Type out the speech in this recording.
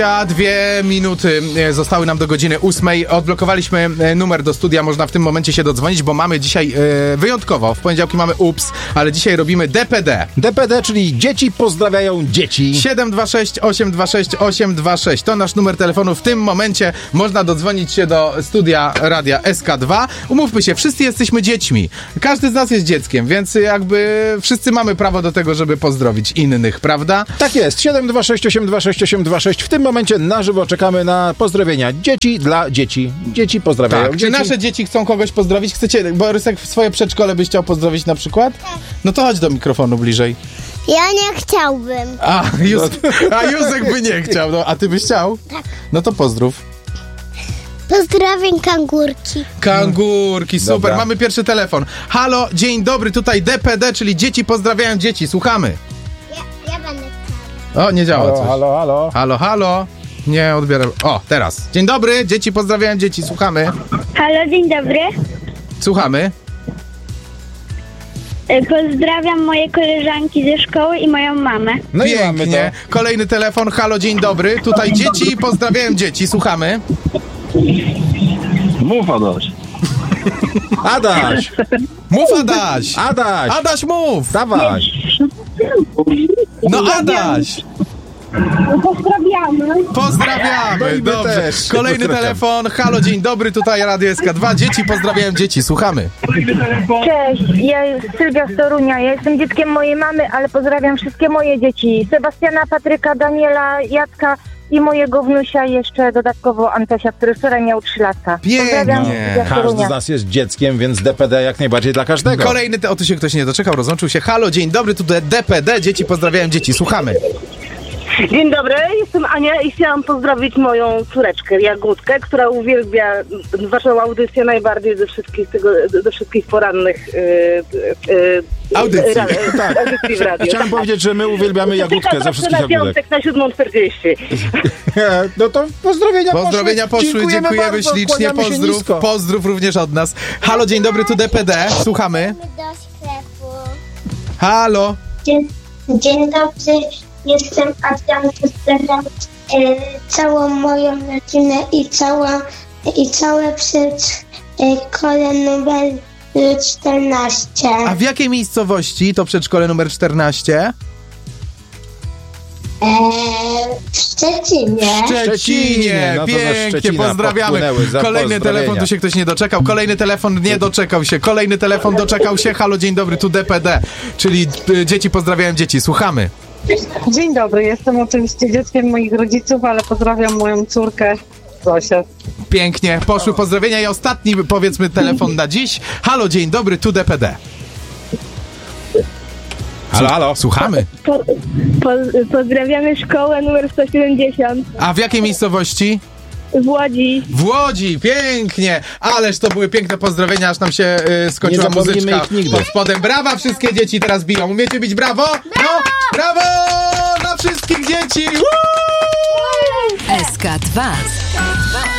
A 2 minuty zostały nam do godziny 8. Odblokowaliśmy numer do studia, można w tym momencie się dodzwonić, bo mamy dzisiaj wyjątkowo, w poniedziałki mamy UPS, ale dzisiaj robimy DPD. DPD, czyli dzieci pozdrawiają dzieci. 726 826 826 to nasz numer telefonu. W tym momencie można dodzwonić się do studia Radia SK2. Umówmy się, wszyscy jesteśmy dziećmi. Każdy z nas jest dzieckiem, więc jakby wszyscy mamy prawo do tego, żeby pozdrowić innych, prawda? Tak jest, 726 826 826. W tym momencie na żywo czekamy na pozdrowienia dzieci dla dzieci. Dzieci pozdrawiają Tak, dzieci. czy nasze dzieci chcą kogoś pozdrowić? Chcecie, Borysek, swoje przedszkole byś chciał pozdrowić na przykład? No to chodź do mikrofonu bliżej. Ja nie chciałbym. A Józek by nie chciał, no, a ty byś chciał? Tak. No to pozdrów. Pozdrawiam kangurki. Kangurki, super, Dobra. mamy pierwszy telefon. Halo, dzień dobry, tutaj DPD, czyli dzieci pozdrawiają dzieci, słuchamy. Ja będę chciała. O, nie działa Halo, coś. halo, halo. Halo, halo. Nie odbieram. O, teraz. Dzień dobry, dzieci pozdrawiają dzieci, słuchamy. Halo, dzień dobry. Słuchamy. Pozdrawiam moje koleżanki ze szkoły i moją mamę. No i mamy Pięknie. Kolejny telefon. Halo, dzień dobry. Tutaj dzieci pozdrawiają dzieci. Słuchamy. Mów, Adaś. to. Adaś! Mów, Adaś. Adaś! Adaś, mów. Dawaj! No, Adaś. Pozdrawiamy. No Pozdrawiamy. i my Dobrze. też. Kolejny Pozdrawiam. telefon. Halo, dzień dobry. Tutaj Radio SK2. Dzieci pozdrawiają dzieci. Słuchamy. Cześć, ja Sylwia z Torunia. Ja jestem dzieckiem mojej mamy, ale pozdrawiam wszystkie moje dzieci. Sebastiana, Patryka, Daniela, Jacka i mojego wnusia jeszcze dodatkowo Antosia, który wczoraj miał 3 lata. Pozdrawiam Pięknie. Sylwia z Każdy Torunia. z nas jest dzieckiem, więc DPD jak najbardziej dla każdego. Kolejny o tu się ktoś nie doczekał, rozłączył się. Halo, dzień dobry. Tutaj DPD. Dzieci pozdrawiają dzieci. Słuchamy. Dzień dobry, jestem Ania i chciałam pozdrowić moją córeczkę Jagódkę, która uwielbia waszą audycję najbardziej ze wszystkich porannych Audycji. Tak. audycji w radiu. Chciałem powiedzieć, że my uwielbiamy Jagódkę ze wszystkich na jagódek. piątek na 7:40. No to pozdrowienia Pozdrowienia poszły, dziękujemy bardzo, ślicznie, kłaniamy się pozdrów, nisko. pozdrów również od nas. Halo, dzień dobry, tu DPD, słuchamy. Do sklepu. Halo. Dzień dobry, jestem Adam. Pozdrawiam całą moją rodzinę i całe przedszkole numer 14. A w jakiej miejscowości to przedszkole numer 14? W Szczecinie. W Szczecinie, No to ze pięknie, Szczecina pozdrawiamy. podpłynęły za Kolejny pozdrowienia. telefon, tu się ktoś nie doczekał, kolejny telefon nie doczekał się, kolejny telefon doczekał się. Halo, dzień dobry, tu DPD, czyli dzieci pozdrawiają dzieci, słuchamy. Dzień dobry, jestem oczywiście dzieckiem moich rodziców, ale pozdrawiam moją córkę Zosię. Pięknie, poszły pozdrowienia i ostatni, powiedzmy, telefon na dziś. Halo, dzień dobry, tu DPD. Halo, halo. Słuchamy. Pozdrawiamy szkołę numer 170 A w jakiej miejscowości? w Łodzi. W Łodzi, pięknie! Ależ to były piękne pozdrowienia, aż nam się skończyła Nie zapomnimy muzyczka ich nigdy. pod spodem. Brawa, wszystkie dzieci teraz biją. Umiecie bić brawo? No, brawo dla wszystkich dzieci! Woo! SK2.